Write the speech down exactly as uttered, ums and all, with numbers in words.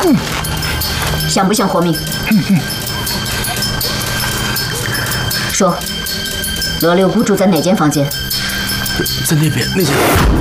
嗯， 想不想活命？嗯嗯。说，罗六姑住在哪间房间？ 在那边那间。